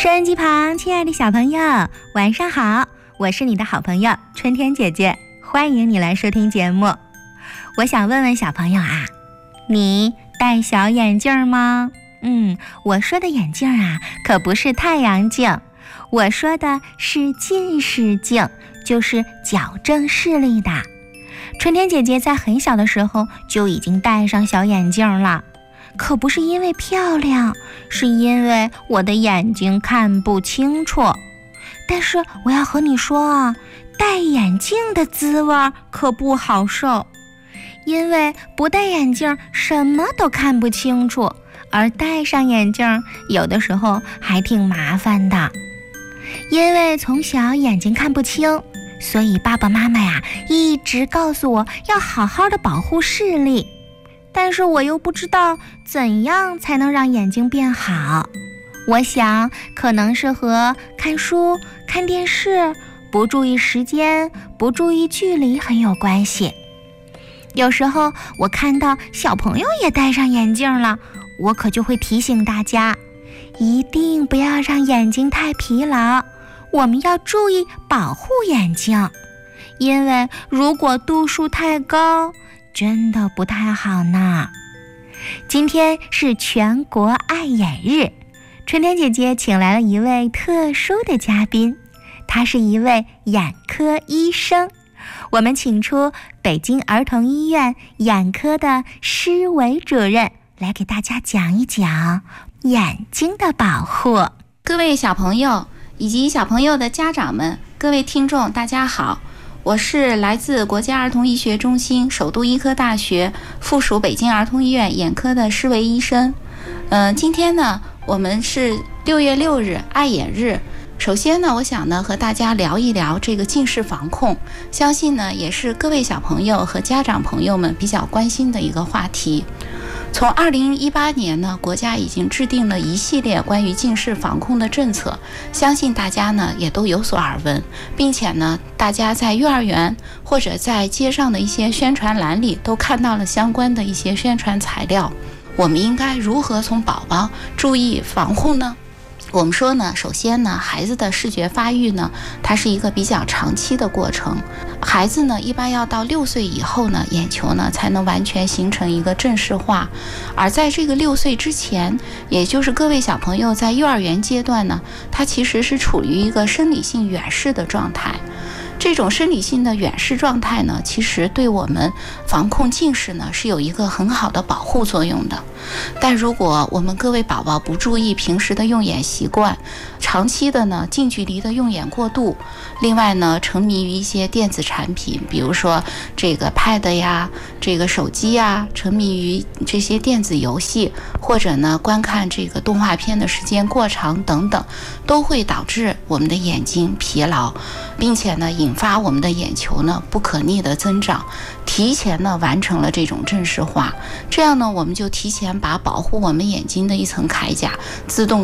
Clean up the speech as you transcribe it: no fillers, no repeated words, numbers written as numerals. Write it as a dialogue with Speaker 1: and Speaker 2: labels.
Speaker 1: 收音机旁，亲爱的小朋友，晚上好！我是你的好朋友春天姐姐，欢迎你来收听节目。我想问问小朋友啊，你戴小眼镜吗？我说的眼镜啊，可不是太阳镜，我说的是近视镜，就是矫正视力的。春天姐姐在很小的时候就已经戴上小眼镜了，可不是因为漂亮，是因为我的眼睛看不清楚。但是我要和你说啊，戴眼镜的滋味可不好受，因为不戴眼镜什么都看不清楚，而戴上眼镜有的时候还挺麻烦的。因为从小眼睛看不清，所以爸爸妈妈呀一直告诉我要好好的保护视力，但是我又不知道怎样才能让眼睛变好。我想可能是和看书、看电视、不注意时间、不注意距离很有关系。有时候我看到小朋友也戴上眼镜了，我可就会提醒大家，一定不要让眼睛太疲劳，我们要注意保护眼睛，因为如果度数太高，真的不太好呢。今天是全国爱眼日，春天姐姐请来了一位特殊的嘉宾，他是一位眼科医生。我们请出北京儿童医院眼科的施伟主任来给大家讲一讲眼睛的保护。
Speaker 2: 各位小朋友以及小朋友的家长们，各位听众大家好，我是来自国家儿童医学中心首都医科大学附属北京儿童医院眼科的施伟医生。今天呢，我们是6月6日爱眼日。首先呢，我想呢和大家聊一聊这个近视防控，相信呢也是各位小朋友和家长朋友们比较关心的一个话题。从2018年呢，国家已经制定了一系列关于近视防控的政策，相信大家呢也都有所耳闻，并且呢，大家在幼儿园或者在街上的一些宣传栏里都看到了相关的一些宣传材料。我们应该如何从宝宝注意防护呢？我们说呢，首先呢，孩子的视觉发育呢，它是一个比较长期的过程。孩子呢，一般要到6岁以后呢，眼球呢才能完全形成一个正视化。而在这个6岁之前，也就是各位小朋友在幼儿园阶段呢，它其实是处于一个生理性远视的状态。这种生理性的远视状态呢，其实对我们防控近视呢是有一个很好的保护作用的。但如果我们各位宝宝不注意平时的用眼习惯，长期的呢近距离的用眼过度，另外呢沉迷于一些电子产品，比如说这个 pad 呀，这个手机呀，沉迷于这些电子游戏，或者呢观看这个动画片的时间过长等等，都会导致我们的眼睛疲劳，并且呢引发我们的眼球呢不可逆的增长，提前呢完成了这种正视化。这样呢我们就提前把保护我们眼睛的一层铠甲自动